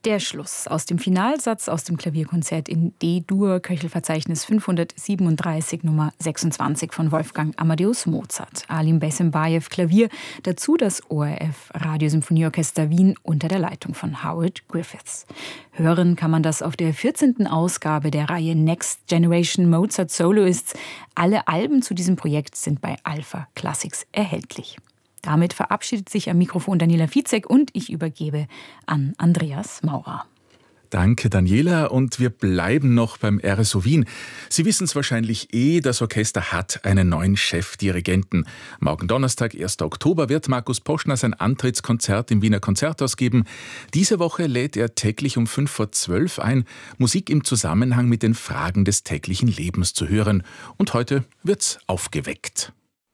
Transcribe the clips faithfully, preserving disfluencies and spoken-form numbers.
Der Schluss aus dem Finalsatz aus dem Klavierkonzert in D-Dur, Köchelverzeichnis fünfhundertsiebenunddreißig, Nummer sechsundzwanzig von Wolfgang Amadeus Mozart. Alim Bessembajew Klavier, dazu das O R F Radiosymphonieorchester Wien unter der Leitung von Howard Griffiths. Hören kann man das auf der vierzehnten Ausgabe der Reihe Next Generation Mozart Soloists. Alle Alben zu diesem Projekt sind bei Alpha Classics erhältlich. Damit verabschiedet sich am Mikrofon Daniela Fizek und ich übergebe an Andreas Maurer. Danke, Daniela. Und wir bleiben noch beim R S O Wien. Sie wissen es wahrscheinlich eh, das Orchester hat einen neuen Chefdirigenten. Morgen Donnerstag, ersten Oktober, wird Markus Poschner sein Antrittskonzert im Wiener Konzerthaus geben. Diese Woche lädt er täglich um fünf vor zwölf ein, Musik im Zusammenhang mit den Fragen des täglichen Lebens zu hören. Und heute wird's aufgeweckt.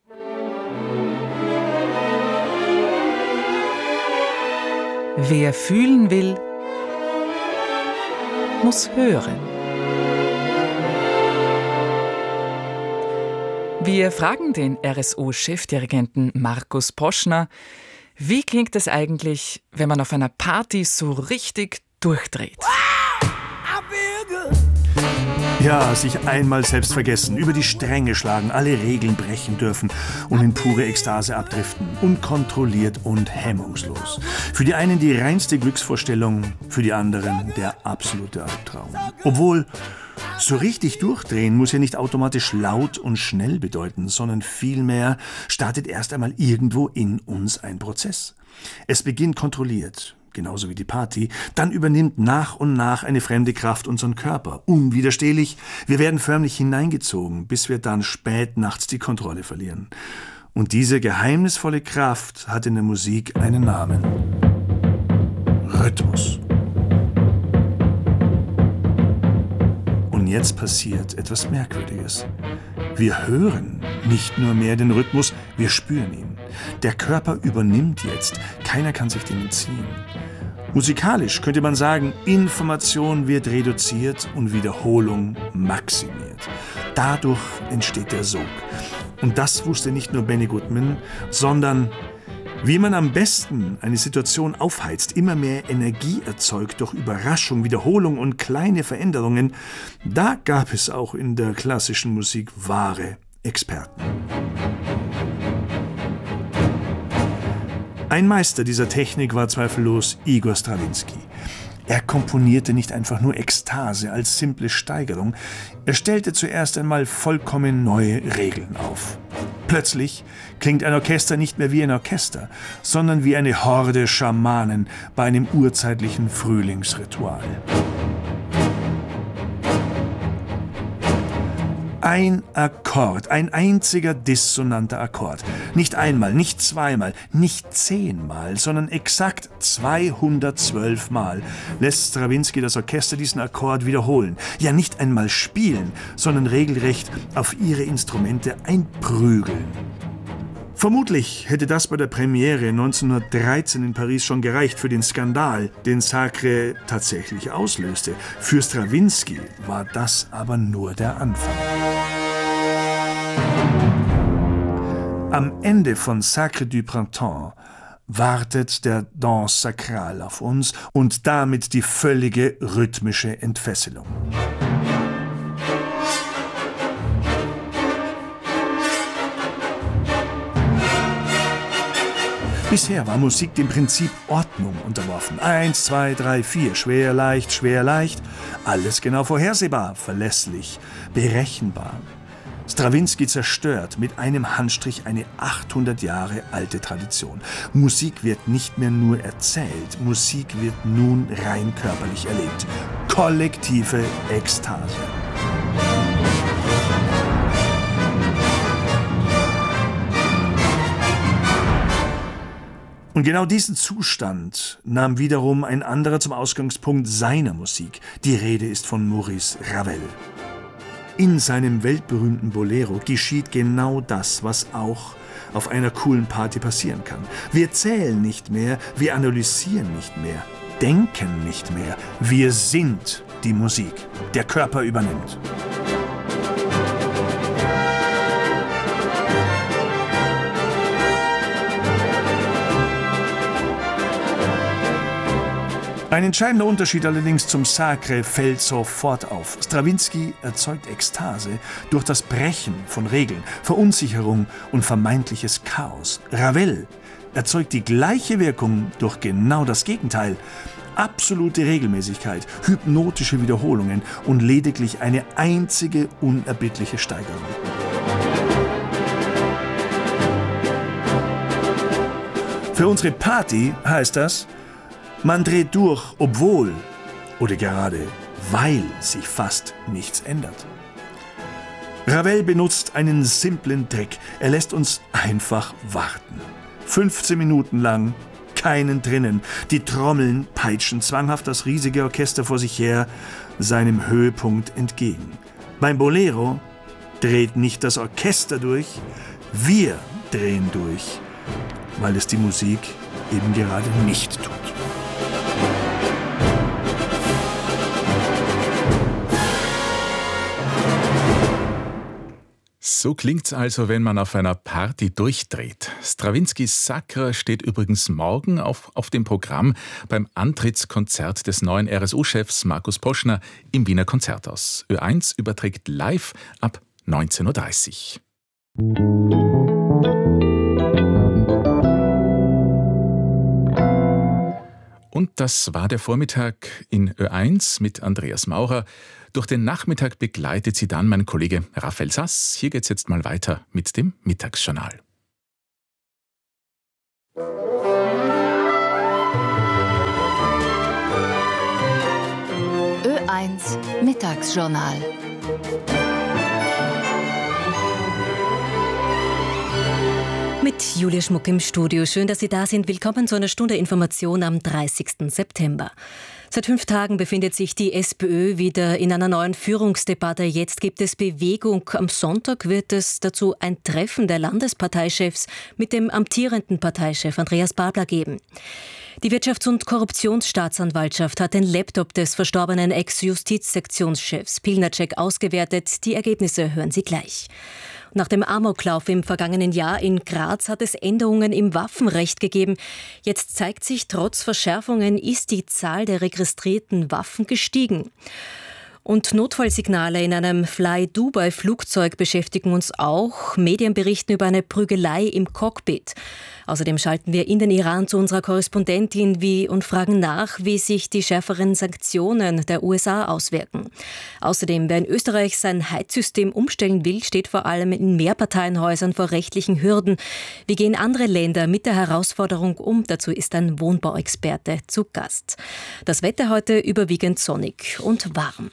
Wer fühlen will, muss hören. Wir fragen den R S O-Chefdirigenten Markus Poschner, wie klingt es eigentlich, wenn man auf einer Party so richtig durchdreht? Ja, sich einmal selbst vergessen, über die Stränge schlagen, alle Regeln brechen dürfen und in pure Ekstase abdriften, unkontrolliert und hemmungslos. Für die einen die reinste Glücksvorstellung, für die anderen der absolute Albtraum. Obwohl, so richtig durchdrehen muss ja nicht automatisch laut und schnell bedeuten, sondern vielmehr startet erst einmal irgendwo in uns ein Prozess. Es beginnt kontrolliert, genauso wie die Party, dann übernimmt nach und nach eine fremde Kraft unseren Körper, unwiderstehlich. Wir werden förmlich hineingezogen, bis wir dann spät nachts die Kontrolle verlieren. Und diese geheimnisvolle Kraft hat in der Musik einen Namen: Rhythmus. Und jetzt passiert etwas Merkwürdiges. Wir hören nicht nur mehr den Rhythmus, wir spüren ihn. Der Körper übernimmt jetzt, keiner kann sich dem entziehen. Musikalisch könnte man sagen, Information wird reduziert und Wiederholung maximiert. Dadurch entsteht der Sog. Und das wusste nicht nur Benny Goodman, sondern wie man am besten eine Situation aufheizt, immer mehr Energie erzeugt durch Überraschung, Wiederholung und kleine Veränderungen, da gab es auch in der klassischen Musik wahre Experten. Ein Meister dieser Technik war zweifellos Igor Strawinski. Er komponierte nicht einfach nur Ekstase als simple Steigerung, er stellte zuerst einmal vollkommen neue Regeln auf. Plötzlich klingt ein Orchester nicht mehr wie ein Orchester, sondern wie eine Horde Schamanen bei einem urzeitlichen Frühlingsritual. Ein Akkord, ein einziger dissonanter Akkord. Nicht einmal, nicht zweimal, nicht zehnmal, sondern exakt zweihundertzwölf Mal lässt Strawinski das Orchester diesen Akkord wiederholen. Ja, nicht einmal spielen, sondern regelrecht auf ihre Instrumente einprügeln. Vermutlich hätte das bei der Premiere neunzehnhundertdreizehn in Paris schon gereicht für den Skandal, den Sacre tatsächlich auslöste. Für Strawinski war das aber nur der Anfang. Am Ende von Sacre du Printemps wartet der Danse Sacrale auf uns und damit die völlige rhythmische Entfesselung. Bisher war Musik dem Prinzip Ordnung unterworfen. Eins, zwei, drei, vier, schwer, leicht, schwer, leicht. Alles genau vorhersehbar, verlässlich, berechenbar. Strawinski zerstört mit einem Handstrich eine achthundert Jahre alte Tradition. Musik wird nicht mehr nur erzählt, Musik wird nun rein körperlich erlebt. Kollektive Ekstase. Und genau diesen Zustand nahm wiederum ein anderer zum Ausgangspunkt seiner Musik. Die Rede ist von Maurice Ravel. In seinem weltberühmten Bolero geschieht genau das, was auch auf einer coolen Party passieren kann. Wir zählen nicht mehr, wir analysieren nicht mehr, denken nicht mehr. Wir sind die Musik. Der Körper übernimmt. Ein entscheidender Unterschied allerdings zum Sacre fällt sofort auf. Strawinsky erzeugt Ekstase durch das Brechen von Regeln, Verunsicherung und vermeintliches Chaos. Ravel erzeugt die gleiche Wirkung durch genau das Gegenteil. Absolute Regelmäßigkeit, hypnotische Wiederholungen und lediglich eine einzige unerbittliche Steigerung. Für unsere Party heißt das, man dreht durch, obwohl oder gerade weil sich fast nichts ändert. Ravel benutzt einen simplen Trick. Er lässt uns einfach warten. fünfzehn Minuten lang, keinen drinnen. Die Trommeln peitschen zwanghaft das riesige Orchester vor sich her, seinem Höhepunkt entgegen. Beim Bolero dreht nicht das Orchester durch, wir drehen durch, weil es die Musik eben gerade nicht tut. So klingt's also, wenn man auf einer Party durchdreht. Strawinskys Sacre steht übrigens morgen auf, auf dem Programm beim Antrittskonzert des neuen R S O-Chefs Markus Poschner im Wiener Konzerthaus. Ö eins überträgt live ab neunzehn Uhr dreißig. Und das war der Vormittag in Ö eins mit Andreas Maurer. Durch den Nachmittag begleitet sie dann mein Kollege Raphael Sass. Hier geht's jetzt mal weiter mit dem Mittagsjournal. Ö eins Mittagsjournal. Mit Julia Schmuck im Studio. Schön, dass Sie da sind. Willkommen zu einer Stunde Information am dreißigsten September. Seit fünf Tagen befindet sich die SPÖ wieder in einer neuen Führungsdebatte. Jetzt gibt es Bewegung. Am Sonntag wird es dazu ein Treffen der Landesparteichefs mit dem amtierenden Parteichef Andreas Babler geben. Die Wirtschafts- und Korruptionsstaatsanwaltschaft hat den Laptop des verstorbenen Ex-Justizsektionschefs Pilnacek ausgewertet. Die Ergebnisse hören Sie gleich. Nach dem Amoklauf im vergangenen Jahr in Graz hat es Änderungen im Waffenrecht gegeben. Jetzt zeigt sich, trotz Verschärfungen ist die Zahl der registrierten Waffen gestiegen. Und Notfallsignale in einem Fly-Dubai-Flugzeug beschäftigen uns auch. Medien berichten über eine Prügelei im Cockpit. Außerdem schalten wir in den Iran zu unserer Korrespondentin wie und fragen nach, wie sich die schärferen Sanktionen der U S A auswirken. Außerdem, wer in Österreich sein Heizsystem umstellen will, steht vor allem in Mehrparteienhäusern vor rechtlichen Hürden. Wie gehen andere Länder mit der Herausforderung um? Dazu ist ein Wohnbauexperte zu Gast. Das Wetter heute überwiegend sonnig und warm.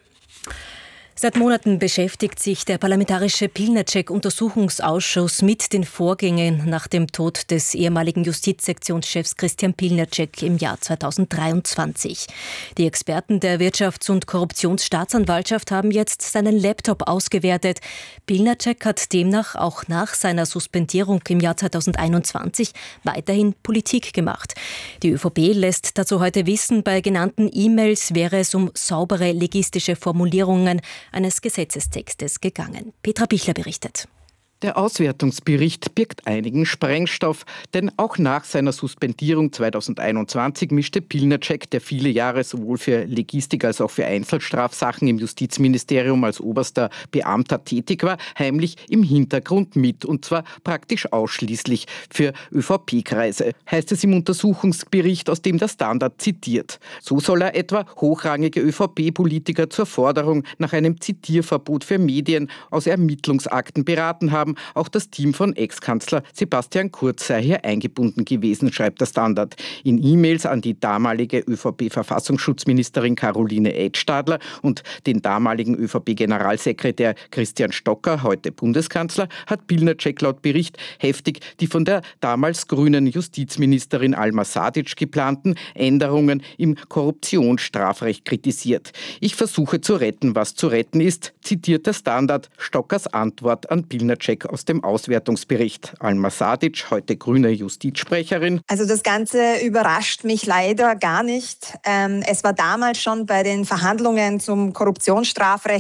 Seit Monaten beschäftigt sich der Parlamentarische Pilnacek-Untersuchungsausschuss mit den Vorgängen nach dem Tod des ehemaligen Justizsektionschefs Christian Pilnacek im Jahr zweitausenddreiundzwanzig. Die Experten der Wirtschafts- und Korruptionsstaatsanwaltschaft haben jetzt seinen Laptop ausgewertet. Pilnacek hat demnach auch nach seiner Suspendierung im Jahr zweitausendeinundzwanzig weiterhin Politik gemacht. Die ÖVP lässt dazu heute wissen, bei genannten E-Mails wäre es um saubere legistische Formulierungen eines Gesetzestextes gegangen. Petra Bichler berichtet. Der Auswertungsbericht birgt einigen Sprengstoff, denn auch nach seiner Suspendierung zweitausendeinundzwanzig mischte Pilnacek, der viele Jahre sowohl für Legistik als auch für Einzelstrafsachen im Justizministerium als oberster Beamter tätig war, heimlich im Hintergrund mit, und zwar praktisch ausschließlich für ÖVP-Kreise, heißt es im Untersuchungsbericht, aus dem der Standard zitiert. So soll er etwa hochrangige ÖVP-Politiker zur Forderung nach einem Zitierverbot für Medien aus Ermittlungsakten beraten haben. Auch das Team von Ex-Kanzler Sebastian Kurz sei hier eingebunden gewesen, schreibt der Standard. In E-Mails an die damalige ÖVP-Verfassungsschutzministerin Caroline Edstadler und den damaligen ÖVP-Generalsekretär Christian Stocker, heute Bundeskanzler, hat Pilnacek laut Bericht heftig die von der damals grünen Justizministerin Alma Sadic geplanten Änderungen im Korruptionsstrafrecht kritisiert. Ich versuche zu retten, was zu retten ist, zitiert der Standard Stockers Antwort an Pilnacek aus dem Auswertungsbericht. Alma Sadic, heute grüne Justizsprecherin. Also das Ganze überrascht mich leider gar nicht. Ähm, es war damals schon bei den Verhandlungen zum Korruptionsstrafrecht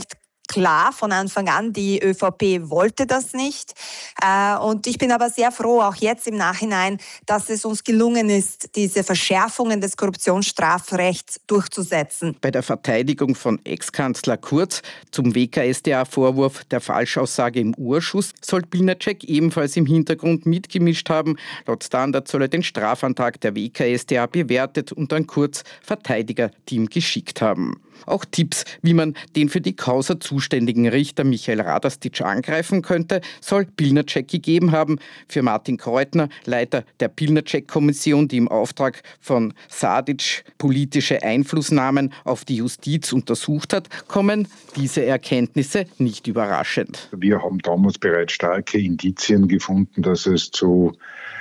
klar von Anfang an, die ÖVP wollte das nicht. Und ich bin aber sehr froh, auch jetzt im Nachhinein, dass es uns gelungen ist, diese Verschärfungen des Korruptionsstrafrechts durchzusetzen. Bei der Verteidigung von Ex-Kanzler Kurz zum W K S t A-Vorwurf der Falschaussage im Urschuss soll Pilnacek ebenfalls im Hintergrund mitgemischt haben. Laut Standard soll er den Strafantrag der W K S t A bewertet und ein Kurz-Verteidiger-Team geschickt haben. Auch Tipps, wie man den für die Causa zuständigen Richter Michael Radastitsch angreifen könnte, soll Pilnacek gegeben haben. Für Martin Kreutner, Leiter der Pilnacek-Kommission, die im Auftrag von Sadic politische Einflussnahmen auf die Justiz untersucht hat, kommen diese Erkenntnisse nicht überraschend. Wir haben damals bereits starke Indizien gefunden, dass es zu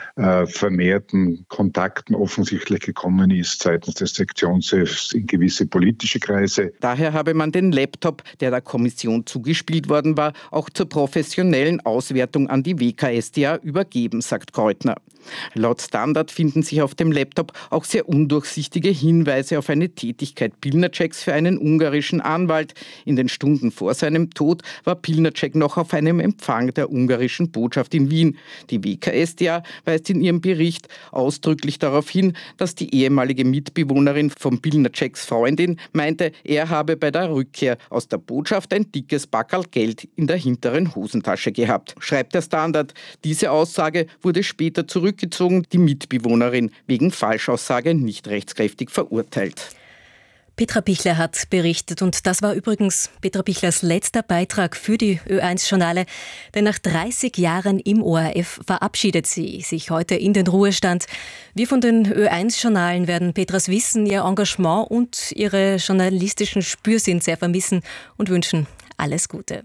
vermehrten Kontakten offensichtlich gekommen ist seitens des Sektionschefs in gewisse politische Kreise. Daher habe man den Laptop, der der Kommission zugespielt worden war, auch zur professionellen Auswertung an die W K S t A übergeben, sagt Kreutner. Laut Standard finden sich auf dem Laptop auch sehr undurchsichtige Hinweise auf eine Tätigkeit Pilnaceks für einen ungarischen Anwalt. In den Stunden vor seinem Tod war Pilnacek noch auf einem Empfang der ungarischen Botschaft in Wien. Die W K S t A weist in ihrem Bericht ausdrücklich darauf hin, dass die ehemalige Mitbewohnerin von Pilnaceks Freundin meinte, er habe bei der Rückkehr aus der Botschaft ein dickes Backerl Geld in der hinteren Hosentasche gehabt. Schreibt der Standard. Diese Aussage wurde später zurückgezogen, die Mitbewohnerin wegen Falschaussage nicht rechtskräftig verurteilt. Petra Pichler hat berichtet und das war übrigens Petra Pichlers letzter Beitrag für die Ö eins Journale, denn nach dreißig Jahren im O R F verabschiedet sie sich heute in den Ruhestand. Wir von den Ö eins Journalen werden Petras Wissen, ihr Engagement und ihre journalistischen Spürsinn sehr vermissen und wünschen alles Gute.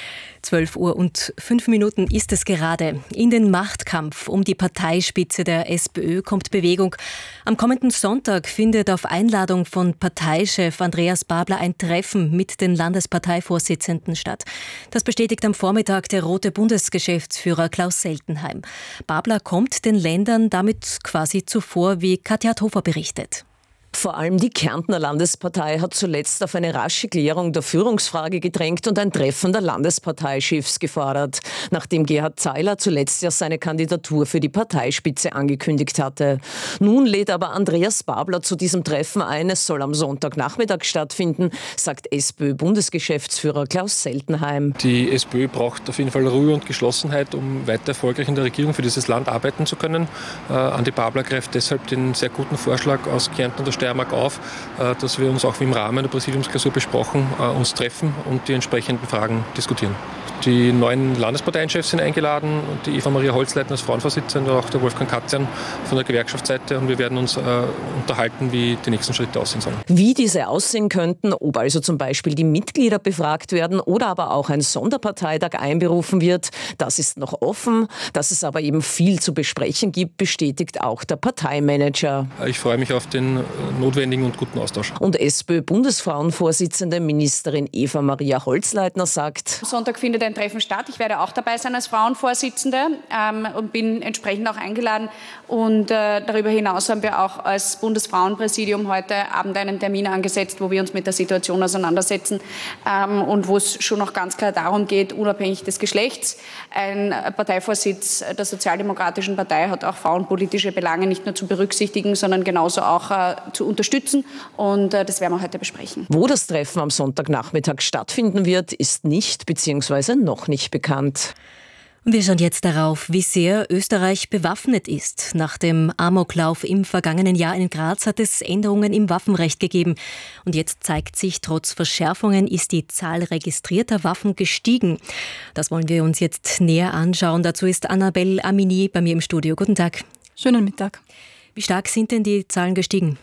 zwölf Uhr und fünf Minuten ist es gerade. In den Machtkampf um die Parteispitze der SPÖ kommt Bewegung. Am kommenden Sonntag findet auf Einladung von Parteichef Andreas Babler ein Treffen mit den Landesparteivorsitzenden statt. Das bestätigt am Vormittag der rote Bundesgeschäftsführer Klaus Seltenheim. Babler kommt den Ländern damit quasi zuvor, wie Katja Hofer berichtet. Vor allem die Kärntner Landespartei hat zuletzt auf eine rasche Klärung der Führungsfrage gedrängt und ein Treffen der Landesparteichefs gefordert, nachdem Gerhard Zeiler zuletzt ja seine Kandidatur für die Parteispitze angekündigt hatte. Nun lädt aber Andreas Babler zu diesem Treffen ein. Es soll am Sonntagnachmittag stattfinden, sagt SPÖ-Bundesgeschäftsführer Klaus Seltenheim. Die SPÖ braucht auf jeden Fall Ruhe und Geschlossenheit, um weiter erfolgreich in der Regierung für dieses Land arbeiten zu können. Äh, Andi Babler greift deshalb den sehr guten Vorschlag aus Kärnten und der Steiermark auf, dass wir uns auch wie im Rahmen der Präsidiumsklausur besprochen, uns treffen und die entsprechenden Fragen diskutieren. Die neuen Landesparteienchefs sind eingeladen, die Eva Maria Holzleitner als Frauenvorsitzende und auch der Wolfgang Katzian von der Gewerkschaftsseite, und wir werden uns äh, unterhalten, wie die nächsten Schritte aussehen sollen. Wie diese aussehen könnten, ob also zum Beispiel die Mitglieder befragt werden oder aber auch ein Sonderparteitag einberufen wird, das ist noch offen. Dass es aber eben viel zu besprechen gibt, bestätigt auch der Parteimanager. Ich freue mich auf den notwendigen und guten Austausch. Und SPÖ-Bundesfrauenvorsitzende Ministerin Eva Maria Holzleitner sagt: Am Sonntag findet ein Treffen statt. Ich werde auch dabei sein als Frauenvorsitzende ähm, und bin entsprechend auch eingeladen. Und äh, darüber hinaus haben wir auch als Bundesfrauenpräsidium heute Abend einen Termin angesetzt, wo wir uns mit der Situation auseinandersetzen ähm, und wo es schon noch ganz klar darum geht, unabhängig des Geschlechts. Ein Parteivorsitz der Sozialdemokratischen Partei hat auch frauenpolitische Belange nicht nur zu berücksichtigen, sondern genauso auch äh, zu unterstützen. Und äh, das werden wir heute besprechen. Wo das Treffen am Sonntagnachmittag stattfinden wird, ist nicht bzw. noch nicht bekannt. Wir schauen jetzt darauf, wie sehr Österreich bewaffnet ist. Nach dem Amoklauf im vergangenen Jahr in Graz hat es Änderungen im Waffenrecht gegeben. Und jetzt zeigt sich, trotz Verschärfungen ist die Zahl registrierter Waffen gestiegen. Das wollen wir uns jetzt näher anschauen. Dazu ist Annabelle Amini bei mir im Studio. Guten Tag. Schönen Mittag. Wie stark sind denn die Zahlen gestiegen?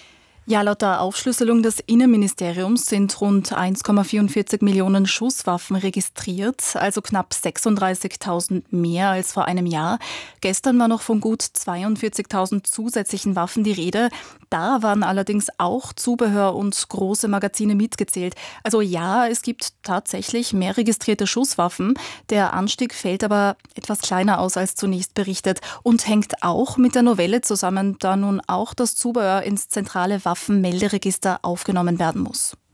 Ja, laut der Aufschlüsselung des Innenministeriums sind rund eins Komma vierundvierzig Millionen Schusswaffen registriert, also knapp sechsunddreißigtausend mehr als vor einem Jahr. Gestern war noch von gut zweiundvierzigtausend zusätzlichen Waffen die Rede. Da waren allerdings auch Zubehör und große Magazine mitgezählt. Also ja, es gibt tatsächlich mehr registrierte Schusswaffen. Der Anstieg fällt aber etwas kleiner aus als zunächst berichtet und hängt auch mit der Novelle zusammen, da nun auch das Zubehör ins zentrale Waffenmelderegister aufgenommen werden muss.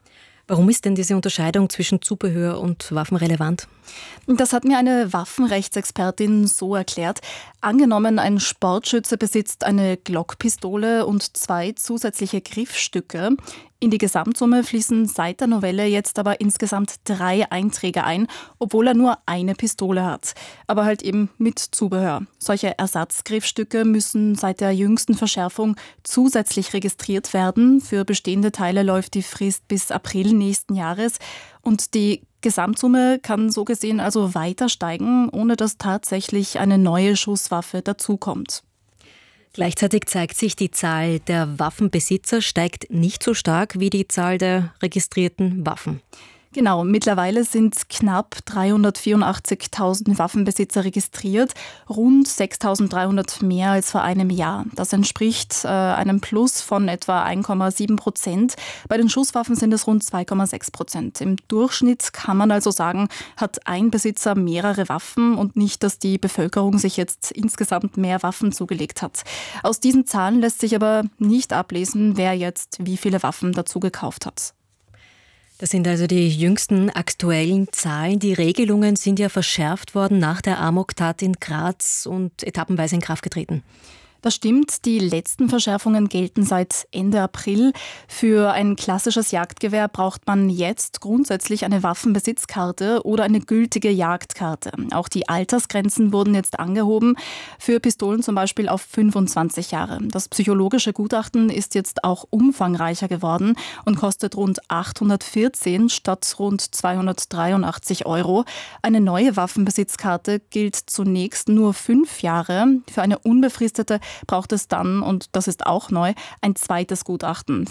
Warum ist denn diese Unterscheidung zwischen Zubehör und Waffen relevant? Das hat mir eine Waffenrechtsexpertin so erklärt. Angenommen, ein Sportschütze besitzt eine Glockpistole und zwei zusätzliche Griffstücke. In die Gesamtsumme fließen seit der Novelle jetzt aber insgesamt drei Einträge ein, obwohl er nur eine Pistole hat. Aber halt eben mit Zubehör. Solche Ersatzgriffstücke müssen seit der jüngsten Verschärfung zusätzlich registriert werden. Für bestehende Teile läuft die Frist bis April nächsten Jahres. Und die Gesamtsumme kann so gesehen also weiter steigen, ohne dass tatsächlich eine neue Schusswaffe dazukommt. Gleichzeitig zeigt sich, die Zahl der Waffenbesitzer steigt nicht so stark wie die Zahl der registrierten Waffen. Genau, mittlerweile sind knapp dreihundertvierundachtzigtausend Waffenbesitzer registriert, rund sechstausenddreihundert mehr als vor einem Jahr. Das entspricht äh, einem Plus von etwa eins Komma sieben Prozent. Bei den Schusswaffen sind es rund zwei Komma sechs Prozent. Im Durchschnitt kann man also sagen, hat ein Besitzer mehrere Waffen und nicht, dass die Bevölkerung sich jetzt insgesamt mehr Waffen zugelegt hat. Aus diesen Zahlen lässt sich aber nicht ablesen, wer jetzt wie viele Waffen dazu gekauft hat. Das sind also die jüngsten aktuellen Zahlen. Die Regelungen sind ja verschärft worden nach der Amoktat in Graz und etappenweise in Kraft getreten. Das stimmt, die letzten Verschärfungen gelten seit Ende April. Für ein klassisches Jagdgewehr braucht man jetzt grundsätzlich eine Waffenbesitzkarte oder eine gültige Jagdkarte. Auch die Altersgrenzen wurden jetzt angehoben, für Pistolen zum Beispiel auf fünfundzwanzig Jahre. Das psychologische Gutachten ist jetzt auch umfangreicher geworden und kostet rund achthundertvierzehn statt rund zweihundertdreiundachtzig Euro. Eine neue Waffenbesitzkarte gilt zunächst nur fünf Jahre. Für eine unbefristete braucht es dann, und das ist auch neu, ein zweites Gutachten